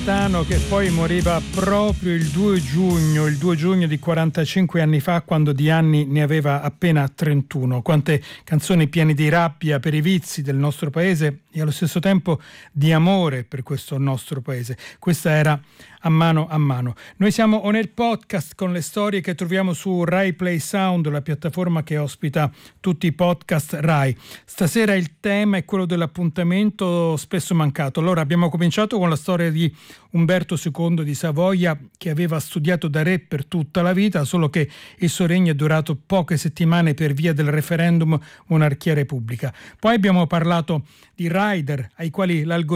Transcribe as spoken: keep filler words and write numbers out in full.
Gaetano, che poi moriva proprio il due giugno, il due giugno di quarantacinque anni fa, quando di anni ne aveva appena trentuno. Quante canzoni piene di rabbia per i vizi del nostro paese e allo stesso tempo di amore per questo nostro paese. Questa era A mano a mano. Noi siamo On Air Podcast con le storie che troviamo su Rai Play Sound, la piattaforma che ospita tutti i podcast Rai. Stasera il tema è quello dell'appuntamento spesso mancato. Allora abbiamo cominciato con la storia di Umberto secondo di Savoia, che aveva studiato da re per tutta la vita, solo che il suo regno è durato poche settimane per via del referendum monarchia-repubblica. Poi abbiamo parlato di rider ai quali l'algoritmo